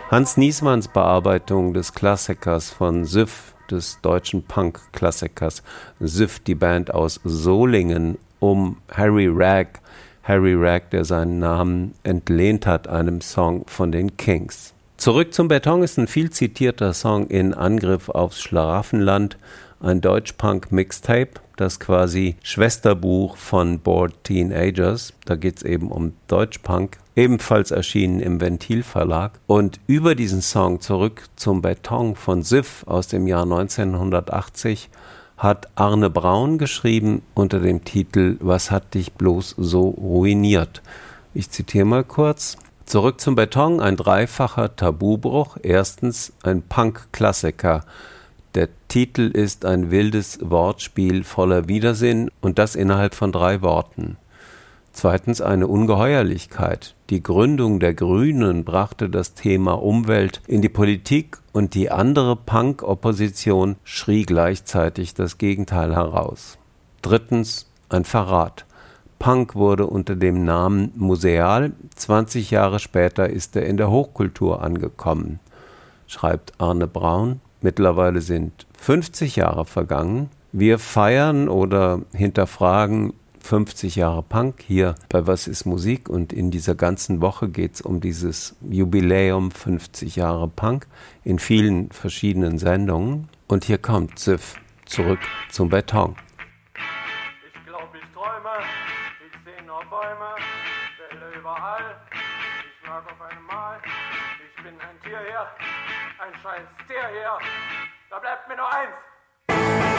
Hans Niesmanns Bearbeitung des Klassikers von Süff, des deutschen Punk-Klassikers Süff, die Band aus Solingen, um Harry Ragg, der seinen Namen entlehnt hat einem Song von den Kings. Zurück zum Beton ist ein viel zitierter Song in Angriff aufs Schlaraffenland, ein Deutsch-Punk-Mixtape, das quasi Schwesterbuch von Bored Teenagers, da geht es eben um Deutsch-Punk, ebenfalls erschienen im Ventil Verlag. Und über diesen Song Zurück zum Beton von Süff aus dem Jahr 1980 hat Arne Braun geschrieben unter dem Titel »Was hat dich bloß so ruiniert?« Ich zitiere mal kurz. Zurück zum Beton, ein dreifacher Tabubruch. Erstens ein Punk-Klassiker. Der Titel ist ein wildes Wortspiel voller Widersinn und das innerhalb von 3 Worten. Zweitens eine Ungeheuerlichkeit. Die Gründung der Grünen brachte das Thema Umwelt in die Politik und die andere Punk-Opposition schrie gleichzeitig das Gegenteil heraus. Drittens ein Verrat. Punk wurde unter dem Namen museal. 20 Jahre später ist er in der Hochkultur angekommen, schreibt Arne Braun. Mittlerweile sind 50 Jahre vergangen. Wir feiern oder hinterfragen 50 Jahre Punk hier bei Was ist Musik? Und in dieser ganzen Woche geht es um dieses Jubiläum 50 Jahre Punk in vielen verschiedenen Sendungen. Und hier kommt Süff, Zurück zum Beton. Ich glaub, ich träume, ich seh nur Bäume, Wälder überall, ich mag auf einmal, ich bin ein Tier hier, ein scheiß Tier hier, da bleibt mir nur eins.